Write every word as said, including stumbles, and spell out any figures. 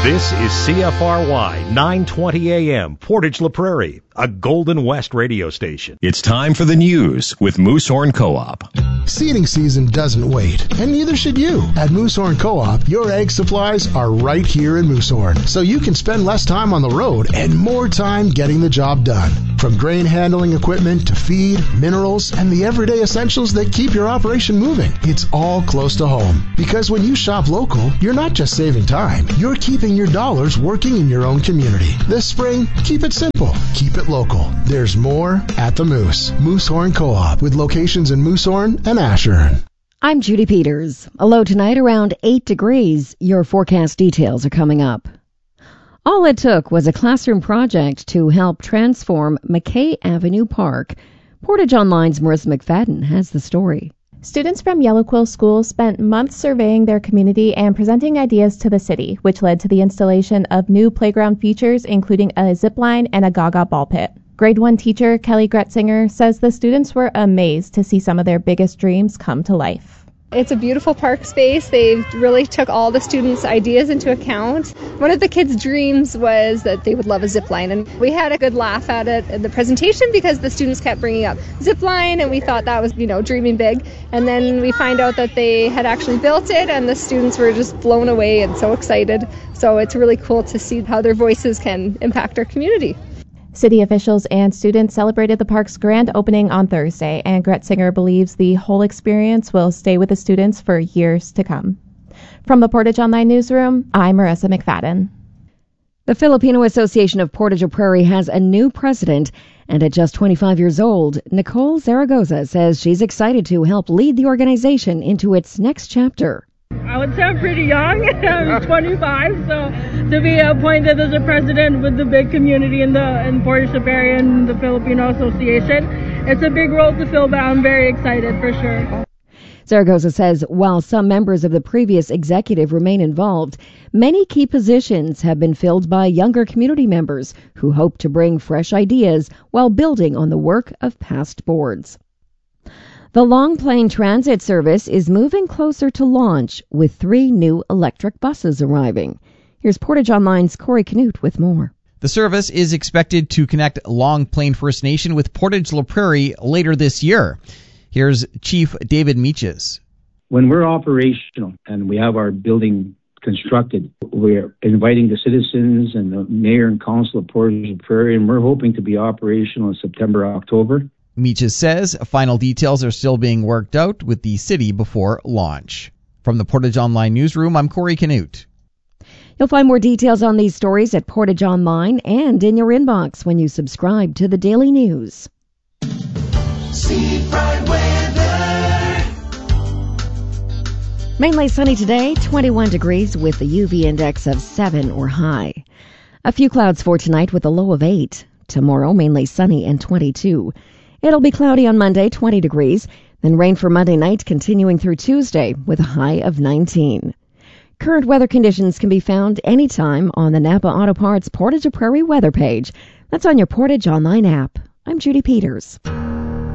This is C F R Y nine twenty A M, Portage La Prairie, a Golden West radio station. It's time for the news with Moosehorn Co-op. Seeding season doesn't wait, and neither should you. At Moosehorn Co-op, your egg supplies are right here in Moosehorn, so you can spend less time on the road and more time getting the job done. From grain handling equipment to feed, minerals, and the everyday essentials that keep your operation moving, it's all close to home. Because when you shop local, you're not just saving time, you're keeping your dollars working in your own community. This spring, keep it simple. Keep it local. There's more at the Moose. Moosehorn Co-op, with locations in Moosehorn and Ashern. I'm Judy Peters. A low tonight around eight degrees. Your forecast details are coming up. All it took was a classroom project to help transform McKay Avenue Park. Portage Online's Marissa McFadden has the story. Students from Yellow Quill School spent months surveying their community and presenting ideas to the city, which led to the installation of new playground features, including a zip line and a Gaga ball pit. Grade one teacher Kelly Gretzinger says the students were amazed to see some of their biggest dreams come to life. It's a beautiful park space. They really took all the students' ideas into account. One of the kids' dreams was that they would love a zip line, and we had a good laugh at it in the presentation because the students kept bringing up zip line, and we thought that was, you know, dreaming big. And then we find out that they had actually built it, and the students were just blown away and so excited. So it's really cool to see how their voices can impact our community. City officials and students celebrated the park's grand opening on Thursday, and Gretzinger believes the whole experience will stay with the students for years to come. From the Portage Online Newsroom, I'm Marissa McFadden. The Filipino Association of Portage La Prairie has a new president, and at just twenty-five years old, Nicole Zaragoza says she's excited to help lead the organization into its next chapter. I would say I'm pretty young. I'm twenty-five, so to be appointed as a president with the big community in the in Portage La Prairie and the Filipino Association, it's a big role to fill, but I'm very excited for sure. Zaragoza says while some members of the previous executive remain involved, many key positions have been filled by younger community members who hope to bring fresh ideas while building on the work of past boards. The Long Plain Transit Service is moving closer to launch with three new electric buses arriving. Here's Portage Online's Corey Canute with more. The service is expected to connect Long Plain First Nation with Portage La Prairie later this year. Here's Chief David Meaches. When we're operational and we have our building constructed, we're inviting the citizens and the mayor and council of Portage La Prairie, and we're hoping to be operational in September, October. Meaches says final details are still being worked out with the city before launch. From the Portage Online Newsroom, I'm Corey Canute. You'll find more details on these stories at Portage Online and in your inbox when you subscribe to the Daily News. Seafront weather. Mainly sunny today, twenty-one degrees with a U V index of seven or high. A few clouds for tonight with a low of eight. Tomorrow, mainly sunny and twenty-two. It'll be cloudy on Monday, twenty degrees, then rain for Monday night continuing through Tuesday with a high of nineteen. Current weather conditions can be found anytime on the Napa Auto Parts Portage La Prairie weather page. That's on your Portage Online app. I'm Judy Peters.